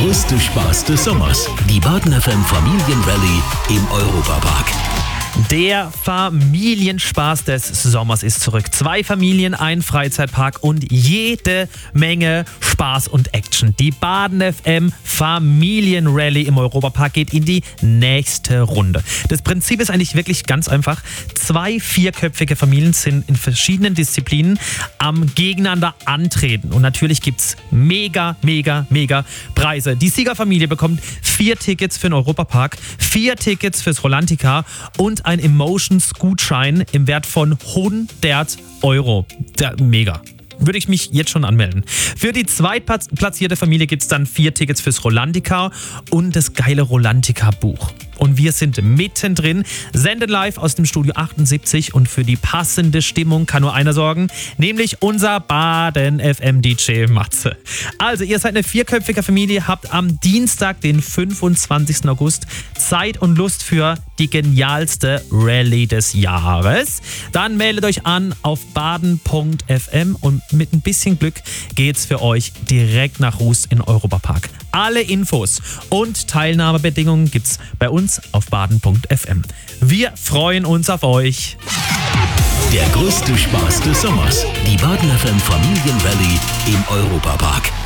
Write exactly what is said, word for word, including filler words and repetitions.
größte Spaß des Sommers. Die Baden F M Familienrallye im Europapark. Der Familienspaß des Sommers ist zurück. Zwei Familien, ein Freizeitpark und jede Menge Spaß und Action. Die Baden F M Familienrallye im Europapark geht in die nächste Runde. Das Prinzip ist eigentlich wirklich ganz einfach. Zwei vierköpfige Familien sind in verschiedenen Disziplinen am Gegeneinander antreten. Und natürlich gibt es mega, mega, mega Preise. Die Siegerfamilie bekommt vier Tickets für den Europapark, vier Tickets fürs Rolantica und ein Emotions-Gutschein im Wert von hundert Euro. Ja, mega. Würde ich mich jetzt schon anmelden. Für die zweitplatzierte Familie gibt es dann vier Tickets fürs Rolantica und das geile Rolantica-Buch. Und wir sind mittendrin, senden live aus dem Studio achtundsiebzig und für die passende Stimmung kann nur einer sorgen, nämlich unser Baden F M D J Matze. Also ihr seid eine vierköpfige Familie, habt am Dienstag, den fünfundzwanzigsten August, Zeit und Lust für die genialste Rallye des Jahres. Dann meldet euch an auf baden punkt f m und mit ein bisschen Glück geht's für euch direkt nach Rust in Europapark. Alle Infos und Teilnahmebedingungen gibt's bei uns auf baden punkt f m. Wir freuen uns auf euch. Der größte Spaß des Sommers. Die Baden F M Familienrallye im Europapark.